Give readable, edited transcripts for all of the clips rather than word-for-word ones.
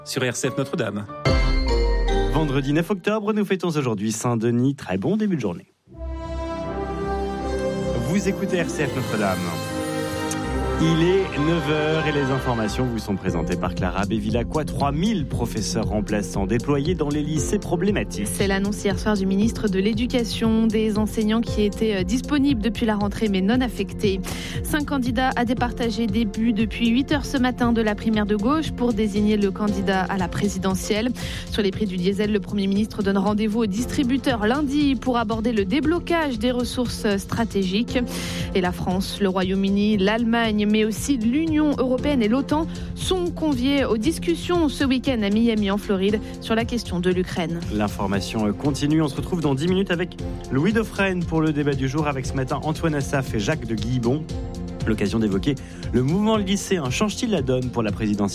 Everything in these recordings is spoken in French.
sur RCF Notre-Dame. Vendredi 9 octobre, nous fêtons aujourd'hui Saint-Denis. Très bon début de journée. Vous écoutez RCF Notre-Dame. Il est 9h et les informations vous sont présentées par Clara Bévilacqua. 3000 professeurs remplaçants déployés dans les lycées problématiques. C'est l'annonce hier soir du ministre de l'Éducation, des enseignants qui étaient disponibles depuis la rentrée mais non affectés. 5 candidats à départager début depuis 8h ce matin de la primaire de gauche pour désigner le candidat à la présidentielle. Sur les prix du diesel, le Premier ministre donne rendez-vous aux distributeurs lundi pour aborder le déblocage des ressources stratégiques. Et la France, le Royaume-Uni, l'Allemagne, mais aussi l'Union européenne et l'OTAN sont conviés aux discussions ce week-end à Miami en Floride sur la question de l'Ukraine. L'information continue, on se retrouve dans 10 minutes avec Louis Dauphren pour le débat du jour, avec ce matin Antoine Assaf et Jacques de Guillebon. L'occasion d'évoquer le mouvement lycéen. Change-t-il la donne pour la présidentielle ?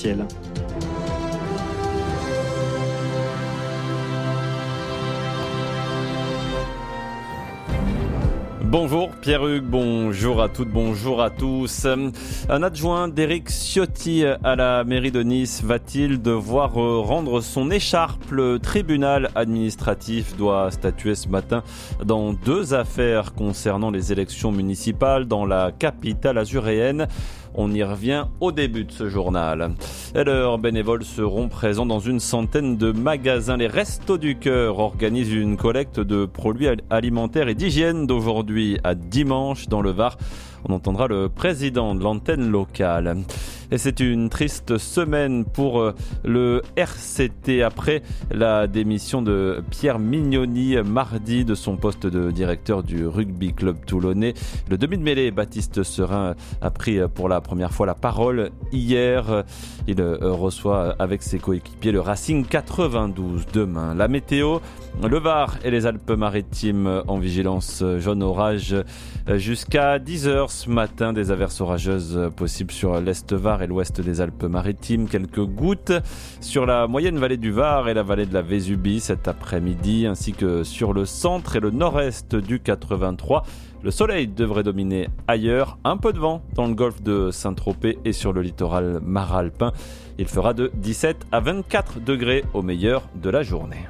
Bonjour Pierre-Hugues, bonjour à toutes, bonjour à tous. Un adjoint d'Éric Ciotti à la mairie de Nice va-t-il devoir rendre son écharpe ? Le tribunal administratif doit statuer ce matin dans 2 affaires concernant les élections municipales dans la capitale azuréenne. On y revient au début de ce journal. Et leurs bénévoles seront présents dans une centaine de magasins. Les Restos du Cœur organisent une collecte de produits alimentaires et d'hygiène d'aujourd'hui à dimanche dans le Var. On entendra le président de l'antenne locale. Et c'est une triste semaine pour le RCT après la démission de Pierre Mignoni mardi de son poste de directeur du rugby club toulonnais. Le demi de mêlée Baptiste Serin a pris pour la première fois la parole hier. Il reçoit avec ses coéquipiers le Racing 92 demain. La météo, le Var et les Alpes-Maritimes en vigilance jaune orage jusqu'à 10h ce matin. Des averses orageuses possibles sur l'Est Var et l'ouest des Alpes-Maritimes. Quelques gouttes sur la moyenne vallée du Var et la vallée de la Vésubie cet après-midi, ainsi que sur le centre et le nord-est du 83. Le soleil devrait dominer ailleurs. Un peu de vent dans le golfe de Saint-Tropez et sur le littoral maralpin. Il fera de 17 à 24 degrés au meilleur de la journée.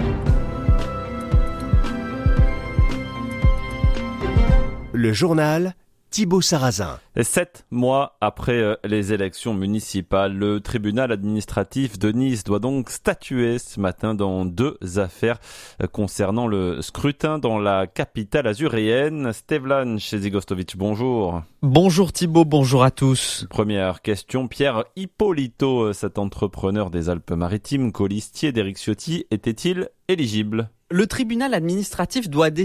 Le journal Thibaut Sarrazin. 7 mois après les élections municipales, le tribunal administratif de Nice doit donc statuer ce matin dans 2 affaires concernant le scrutin dans la capitale azuréenne. Stevlan Chezigostovic, bonjour. Bonjour Thibaut, bonjour à tous. Première question, Pierre Ippolito, cet entrepreneur des Alpes-Maritimes, colistier d'Éric Ciotti, était-il éligible ? Le tribunal administratif doit